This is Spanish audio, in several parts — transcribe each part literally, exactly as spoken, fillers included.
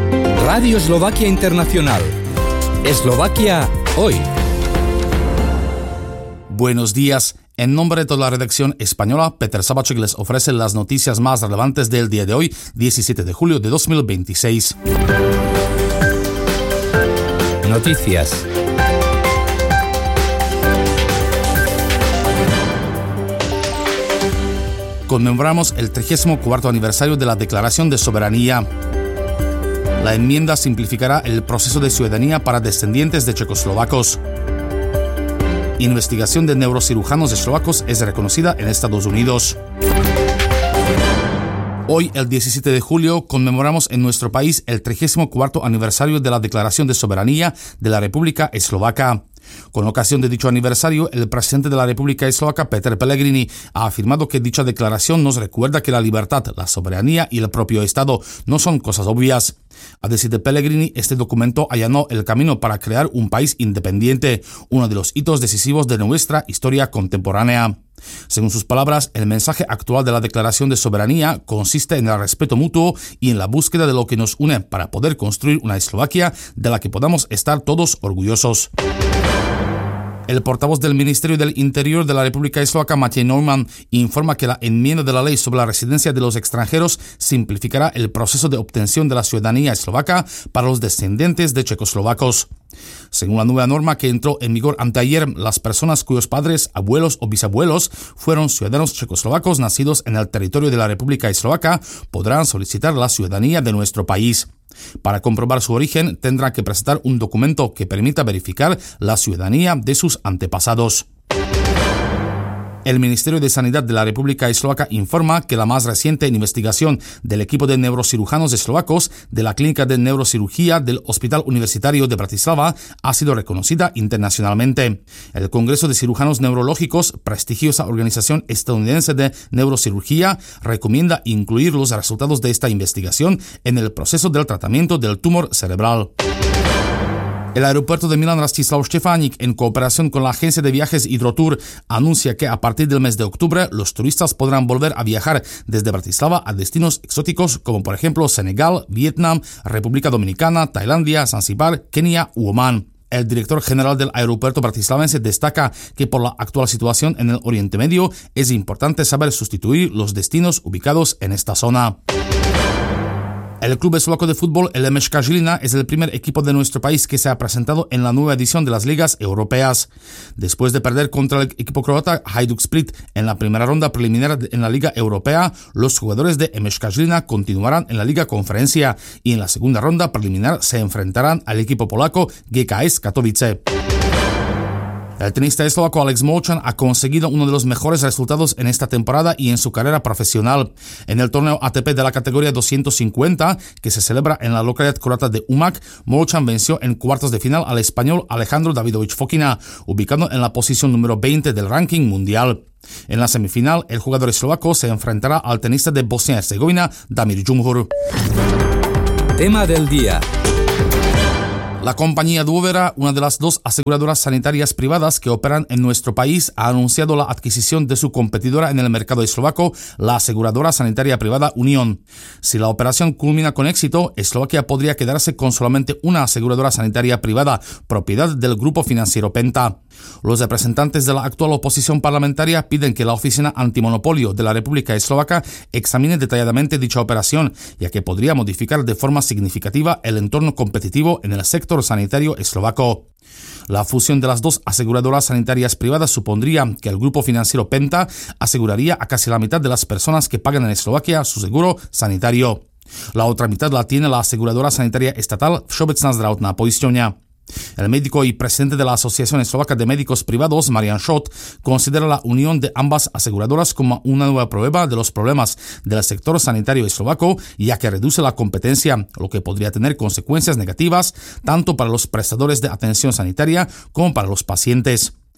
Radio Eslovaquia Internacional. Eslovaquia hoy. Buenos días. En nombre de toda la redacción española, Peter Sabacek les ofrece las noticias más relevantes del día de hoy, diecisiete de julio de dos mil veintiséis. Noticias. Conmemoramos el trigésimo cuarto aniversario de la Declaración de Soberanía. La enmienda simplificará el proceso de ciudadanía para descendientes de checoslovacos. Investigación de neurocirujanos eslovacos es reconocida en Estados Unidos. Hoy, el diecisiete de julio, conmemoramos en nuestro país el trigésimo cuarto aniversario de la Declaración de Soberanía de la República Eslovaca. Con ocasión de dicho aniversario, el presidente de la República Eslovaca, Peter Pellegrini, ha afirmado que dicha declaración nos recuerda que la libertad, la soberanía y el propio Estado no son cosas obvias. A decir de Pellegrini, este documento allanó el camino para crear un país independiente, uno de los hitos decisivos de nuestra historia contemporánea. Según sus palabras, el mensaje actual de la Declaración de Soberanía consiste en el respeto mutuo y en la búsqueda de lo que nos une para poder construir una Eslovaquia de la que podamos estar todos orgullosos. El portavoz del Ministerio del Interior de la República Eslovaca, Matej Neumann, informa que la enmienda de la ley sobre la residencia de los extranjeros simplificará el proceso de obtención de la ciudadanía eslovaca para los descendientes de checoslovacos. Según la nueva norma que entró en vigor anteayer, las personas cuyos padres, abuelos o bisabuelos fueron ciudadanos checoslovacos nacidos en el territorio de la República Eslovaca podrán solicitar la ciudadanía de nuestro país. Para comprobar su origen, tendrán que presentar un documento que permita verificar la ciudadanía de sus antepasados. El Ministerio de Sanidad de la República Eslovaca informa que la más reciente investigación del equipo de neurocirujanos eslovacos de la Clínica de Neurocirugía del Hospital Universitario de Bratislava ha sido reconocida internacionalmente. El Congreso de Cirujanos Neurológicos, prestigiosa organización estadounidense de neurocirugía, recomienda incluir los resultados de esta investigación en el proceso del tratamiento del tumor cerebral. El aeropuerto de Milan Rastislav Štefánik, en cooperación con la agencia de viajes Hydrotour, anuncia que a partir del mes de octubre los turistas podrán volver a viajar desde Bratislava a destinos exóticos como por ejemplo Senegal, Vietnam, República Dominicana, Tailandia, Zanzíbar, Kenia u Omán. El director general del aeropuerto bratislavense destaca que por la actual situación en el Oriente Medio es importante saber sustituir los destinos ubicados en esta zona. El club eslovaco de fútbol, el Emeška Žilina, es el primer equipo de nuestro país que se ha presentado en la nueva edición de las ligas europeas. Después de perder contra el equipo croata Hajduk Split en la primera ronda preliminar en la Liga Europea, los jugadores de Emeška Žilina continuarán en la Liga Conferencia y en la segunda ronda preliminar se enfrentarán al equipo polaco G K S Katowice. El tenista eslovaco Alex Molchan ha conseguido uno de los mejores resultados en esta temporada y en su carrera profesional. En el torneo A T P de la categoría doscientos cincuenta, que se celebra en la localidad croata de Umag, Molchan venció en cuartos de final al español Alejandro Davidovich Fokina, ubicado en la posición número veinte del ranking mundial. En la semifinal, el jugador eslovaco se enfrentará al tenista de Bosnia y Herzegovina, Damir Džumhur. Tema del día. La compañía Duovera, una de las dos aseguradoras sanitarias privadas que operan en nuestro país, ha anunciado la adquisición de su competidora en el mercado eslovaco, la aseguradora sanitaria privada Unión. Si la operación culmina con éxito, Eslovaquia podría quedarse con solamente una aseguradora sanitaria privada, propiedad del grupo financiero Penta. Los representantes de la actual oposición parlamentaria piden que la Oficina Antimonopolio de la República Eslovaca examine detalladamente dicha operación, ya que podría modificar de forma significativa el entorno competitivo en el sector sanitario eslovaco. La fusión de las dos aseguradoras sanitarias privadas supondría que el grupo financiero Penta aseguraría a casi la mitad de las personas que pagan en Eslovaquia su seguro sanitario. La otra mitad la tiene la aseguradora sanitaria estatal Všeobecná zdravotná poisťovňa. El médico y presidente de la Asociación Eslovaca de Médicos Privados, Marian Schott, considera la unión de ambas aseguradoras como una nueva prueba de los problemas del sector sanitario eslovaco, ya que reduce la competencia, lo que podría tener consecuencias negativas tanto para los prestadores de atención sanitaria como para los pacientes.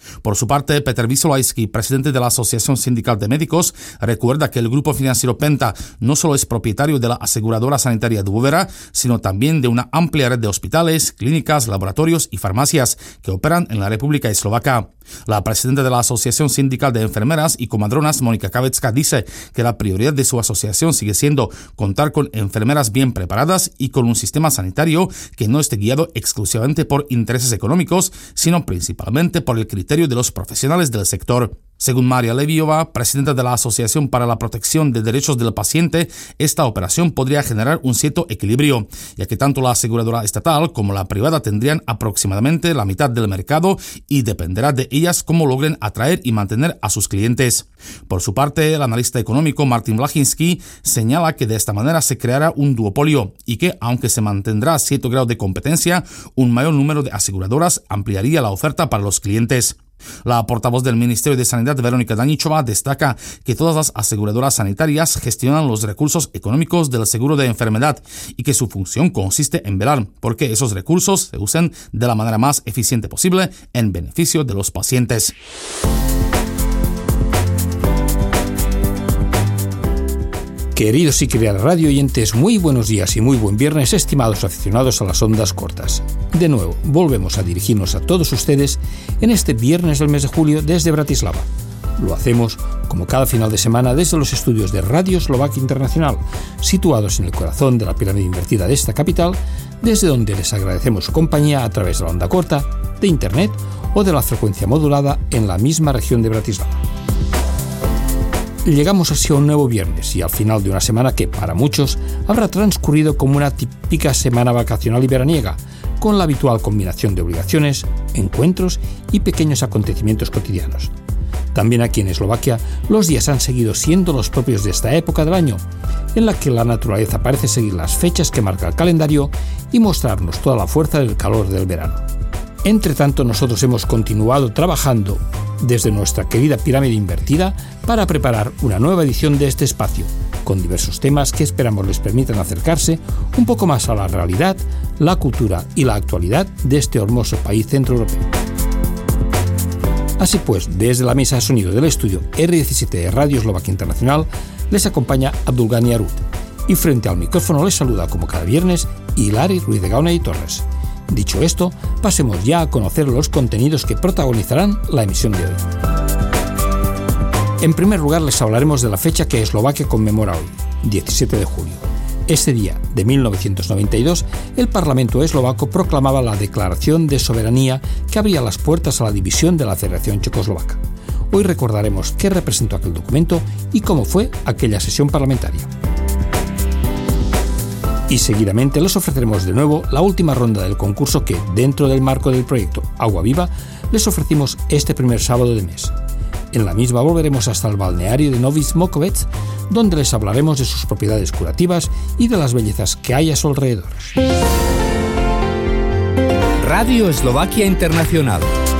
Por su parte, Petr Vysolajský, presidente de la Asociación Sindical de Médicos, recuerda que el grupo financiero Penta no solo es propietario de la aseguradora sanitaria Dvůvěra, sino también de una amplia red de hospitales, clínicas, laboratorios y farmacias que operan en la República Eslovaca. La presidenta de la Asociación Sindical de Enfermeras y Comadronas, Monika Kavecká, dice que la prioridad de su asociación sigue siendo contar con enfermeras bien preparadas y con un sistema sanitario que no esté guiado exclusivamente por intereses económicos, sino principalmente por el criterio de los profesionales del sector. Según Maria Leviová, presidenta de la Asociación para la Protección de Derechos del Paciente, esta operación podría generar un cierto equilibrio, ya que tanto la aseguradora estatal como la privada tendrían aproximadamente la mitad del mercado y dependerá de ellas cómo logren atraer y mantener a sus clientes. Por su parte, el analista económico Martin Blachinský señala que de esta manera se creará un duopolio y que, aunque se mantendrá cierto grado de competencia, un mayor número de aseguradoras ampliaría la oferta para los clientes. La portavoz del Ministerio de Sanidad, Veronika Daníčová, destaca que todas las aseguradoras sanitarias gestionan los recursos económicos del seguro de enfermedad y que su función consiste en velar porque esos recursos se usen de la manera más eficiente posible en beneficio de los pacientes. Queridos y queridas radio oyentes, muy buenos días y muy buen viernes, estimados aficionados a las ondas cortas. De nuevo, volvemos a dirigirnos a todos ustedes en este viernes del mes de julio desde Bratislava. Lo hacemos, como cada final de semana, desde los estudios de Radio Eslovaquia Internacional, situados en el corazón de la pirámide invertida de esta capital, desde donde les agradecemos su compañía a través de la onda corta, de internet o de la frecuencia modulada en la misma región de Bratislava. Llegamos así a un nuevo viernes y al final de una semana que, para muchos, habrá transcurrido como una típica semana vacacional y veraniega, con la habitual combinación de obligaciones, encuentros y pequeños acontecimientos cotidianos. También aquí en Eslovaquia, los días han seguido siendo los propios de esta época del año, en la que la naturaleza parece seguir las fechas que marca el calendario y mostrarnos toda la fuerza del calor del verano. Entre tanto, nosotros hemos continuado trabajando desde nuestra querida pirámide invertida para preparar una nueva edición de este espacio, con diversos temas que esperamos les permitan acercarse un poco más a la realidad, la cultura y la actualidad de este hermoso país centroeuropeo. Así pues, desde la mesa de sonido del estudio erre diecisiete de Radio Eslovaquia Internacional, les acompaña Abdulgani Arut, y frente al micrófono les saluda como cada viernes Hilari Ruiz de Gauna y Torres. Dicho esto, pasemos ya a conocer los contenidos que protagonizarán la emisión de hoy. En primer lugar, les hablaremos de la fecha que Eslovaquia conmemora hoy, diecisiete de julio. Este día de mil novecientos noventa y dos, el Parlamento eslovaco proclamaba la Declaración de Soberanía que abría las puertas a la división de la Federación Checoslovaca. Hoy recordaremos qué representó aquel documento y cómo fue aquella sesión parlamentaria. Y seguidamente les ofreceremos de nuevo la última ronda del concurso que, dentro del marco del proyecto Agua Viva, les ofrecimos este primer sábado de mes. En la misma volveremos hasta el balneario de Novi Smokvec, donde les hablaremos de sus propiedades curativas y de las bellezas que hay a su alrededor. Radio Eslovaquia Internacional.